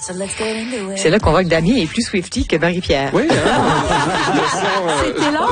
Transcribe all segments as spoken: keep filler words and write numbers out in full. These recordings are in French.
C'est là qu'on voit que Damien est plus Swiftie que Marie-Pierre. Oui, hein? C'était là.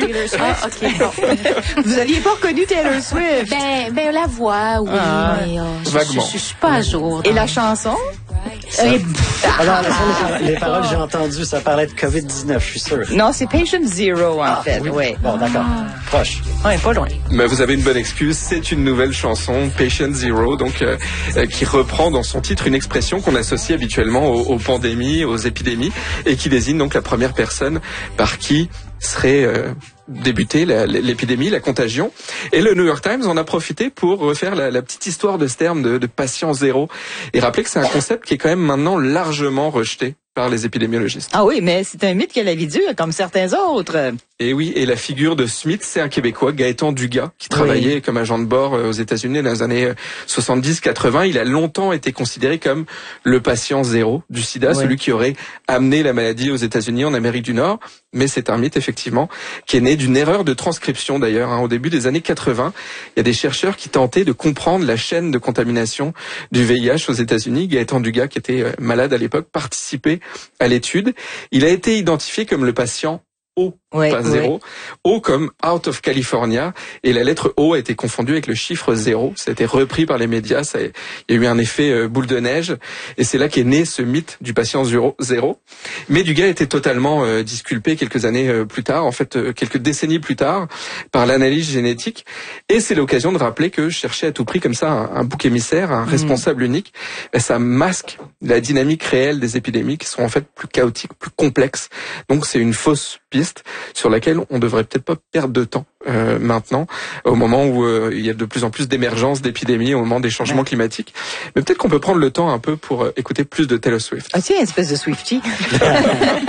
Ah, OK, bon. Vous aviez pas reconnu Taylor Swift? Ben, ben, la voix, oui, Ah. mais euh, je, Vaguement. je, je, je suis pas à jour. Et la chanson? Euh, Alors, les, les paroles que j'ai entendues, ça parlait de covid dix-neuf, je suis sûr. Non, c'est Patient Zero, en Ah, fait. oui. Oui. Bon, d'accord. Proche. Ouais, pas loin. Mais vous avez une bonne excuse, c'est une nouvelle chanson, Patient Zero, donc euh, euh, qui reprend dans son titre une expression qu'on associe habituellement aux, aux pandémies, aux épidémies, et qui désigne donc la première personne par qui serait euh, débutée la, l'épidémie, la contagion. Et le New York Times en a profité pour refaire la, la petite histoire de ce terme de, de patient zéro et rappeler que c'est un concept qui est quand même maintenant largement rejeté par les épidémiologistes. Ah oui, mais c'est un mythe qui a la vie dure, comme certains autres. Et oui, et la figure de Smith, c'est un Québécois, Gaëtan Dugas, qui travaillait oui. comme agent de bord aux États-Unis dans les années soixante-dix quatre-vingt. Il a longtemps été considéré comme le patient zéro du sida, oui. celui qui aurait amené la maladie aux États-Unis, en Amérique du Nord. Mais c'est un mythe, effectivement, qui est né d'une erreur de transcription, d'ailleurs. Hein. Au début des années quatre-vingt, il y a des chercheurs qui tentaient de comprendre la chaîne de contamination du V I H aux États-Unis. Gaëtan Dugas, qui était malade à l'époque, participait à l'étude. Il a été identifié comme le patient O, ouais, pas zéro. Ouais. O comme Out of California. Et la lettre O a été confondue avec le chiffre zéro. Ça a été repris par les médias. Ça a, il y a eu un effet euh, boule de neige. Et c'est là qu'est né ce mythe du patient zéro. zéro. Mais Dugas a été totalement euh, disculpé quelques années euh, plus tard, en fait, euh, quelques décennies plus tard, par l'analyse génétique. Et c'est l'occasion de rappeler que chercher à tout prix comme ça un, un bouc émissaire, un mmh. responsable unique, ben, ça masque la dynamique réelle des épidémies qui sont en fait plus chaotiques, plus complexes. Donc c'est une fausse piste sur laquelle on devrait peut-être pas perdre de temps euh, maintenant, au moment où euh, il y a de plus en plus d'émergence d'épidémies, au moment des changements ouais. climatiques. Mais peut-être qu'on peut prendre le temps un peu pour euh, écouter plus de Taylor Swift. Ah tiens, espèce de Swiftie.